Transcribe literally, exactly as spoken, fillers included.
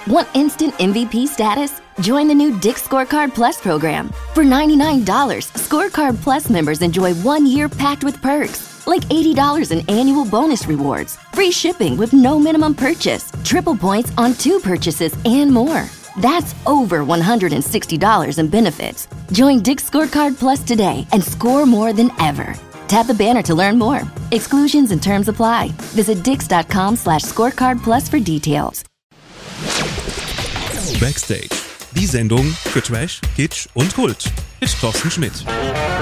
Want instant M V P status? Join the new Dick's Scorecard Plus program. For ninety-nine dollars, Scorecard Plus members enjoy one year packed with perks, like eighty dollars in annual bonus rewards, free shipping with no minimum purchase, triple points on two purchases, and more. That's over one hundred sixty dollars in benefits. Join Dick's Scorecard Plus today and score more than ever. Tap the banner to learn more. Exclusions and terms apply. Visit dix.com slash scorecard plus for details. Backstage. Die Sendung für Trash, Kitsch und Kult mit Thorsten Schmidt.